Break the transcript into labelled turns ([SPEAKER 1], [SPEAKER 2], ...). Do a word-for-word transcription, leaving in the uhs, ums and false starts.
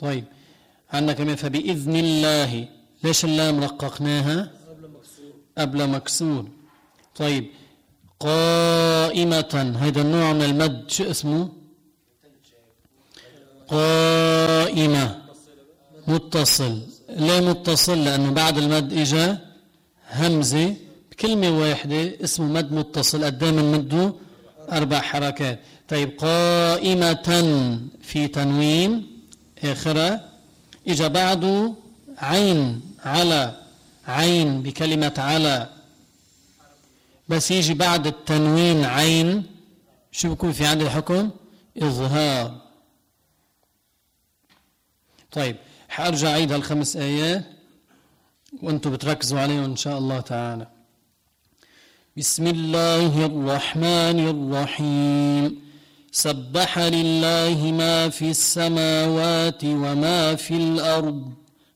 [SPEAKER 1] طيب عندنا كمان فبإذن الله، ليش اللام رققناها؟ قبل مكسور قبل مكسور. طيب قائمة، هذا النوع من المد شو اسمه؟ قائمة متصل. ليه متصل؟ لأنه بعد المد إجا همزة بكلمة واحدة اسمه مد متصل، قدام نمده أربع حركات. طيب قائمة في تنوين آخرة، إجا بعده عين على، عين بكلمة على، بس يجي بعد التنوين عين شو بيكون في عندي الحكم؟ إظهار. طيب حأرجع عيد هالخمس آيات وأنتم بتركزوا عليهم إن شاء الله تعالى. بسم الله الرحمن الرحيم. سبح لله ما في السماوات وما في الأرض